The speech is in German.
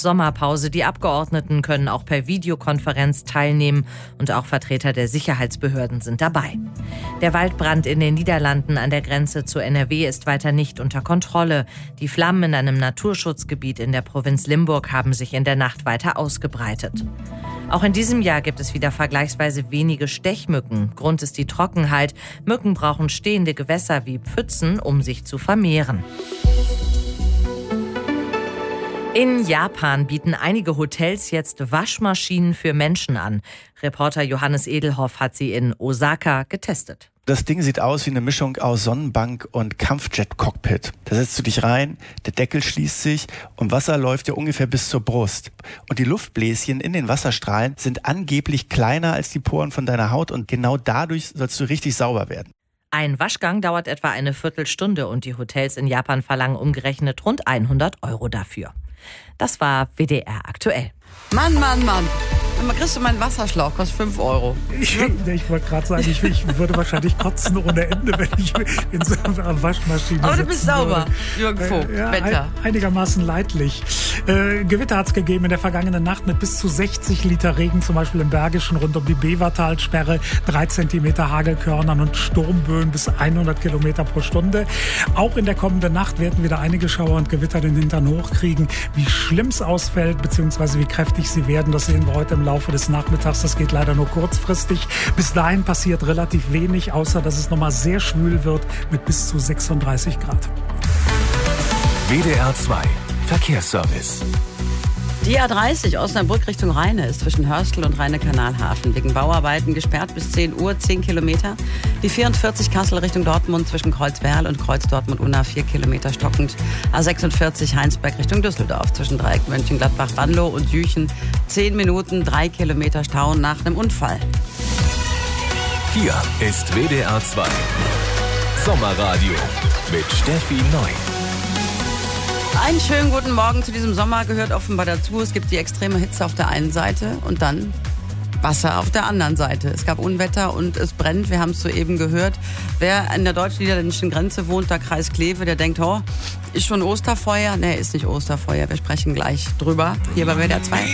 Sommerpause. Die Abgeordneten können auch per Videokonferenz teilnehmen und auch Vertreter der Sicherheitsbehörden sind dabei. Der Waldbrand in den Niederlanden an der Grenze zu NRW ist weiter nicht unter Kontrolle. Die Flammen in einem Naturschutzgebiet in der Provinz Limburg haben sich in der Nacht weiter ausgebreitet. Auch in diesem Jahr gibt es wieder vergleichsweise wenige Stechmücken. Grund ist die Trockenheit. Mücken brauchen stehende Gewässer wie Pfützen, um sich zu vermehren. In Japan bieten einige Hotels jetzt Waschmaschinen für Menschen an. Reporter Johannes Edelhoff hat sie in Osaka getestet. Das Ding sieht aus wie eine Mischung aus Sonnenbank und Kampfjet-Cockpit. Da setzt du dich rein, der Deckel schließt sich und Wasser läuft dir ungefähr bis zur Brust. Und die Luftbläschen in den Wasserstrahlen sind angeblich kleiner als die Poren von deiner Haut und genau dadurch sollst du richtig sauber werden. Ein Waschgang dauert etwa eine Viertelstunde und die Hotels in Japan verlangen umgerechnet rund 100 € dafür. Das war WDR aktuell. Mann. Dann kriegst du meinen Wasserschlauch, kostet 5 €. Ich wollte gerade sagen, ich würde wahrscheinlich kotzen ohne Ende, wenn ich in so einer Waschmaschine Aber du bist sauber, Jürgen Vogt. Wetter. Einigermaßen leidlich. Gewitter hat es gegeben in der vergangenen Nacht mit bis zu 60 Liter Regen, zum Beispiel im Bergischen rund um die Bevertalsperre, 3 Zentimeter Hagelkörnern und Sturmböen bis 100 Kilometer pro Stunde. Auch in der kommenden Nacht werden wieder einige Schauer und Gewitter den Hintern hochkriegen. Wie schlimm es ausfällt, beziehungsweise wie kräftig sie werden, das sehen wir heute im Laufe des Nachmittags. Das geht leider nur kurzfristig. Bis dahin passiert relativ wenig, außer dass es nochmal sehr schwül wird mit bis zu 36 Grad. WDR 2 Verkehrsservice. Die A30 Osnabrück Richtung Rheine ist zwischen Hörstel und Rheine-Kanalhafen wegen Bauarbeiten gesperrt bis 10 Uhr, 10 Kilometer. Die 44 Kassel Richtung Dortmund zwischen Kreuzwerl und Kreuz Dortmund-Unna 4 Kilometer stockend. A46 Heinsberg Richtung Düsseldorf zwischen Dreieck Mönchengladbach, Wanlo und Jüchen 10 Minuten, 3 Kilometer Stau nach einem Unfall. Hier ist WDR 2 Sommerradio mit Steffi Neu. Einen schönen guten Morgen zu diesem Sommer gehört offenbar dazu. Es gibt die extreme Hitze auf der einen Seite und dann Wasser auf der anderen Seite. Es gab Unwetter und es brennt, wir haben es soeben gehört. Wer an der deutsch-niederländischen Grenze wohnt, der Kreis Kleve, der denkt, ist schon Osterfeuer? Nee, ist nicht Osterfeuer, wir sprechen gleich drüber, hier bei WDR 2.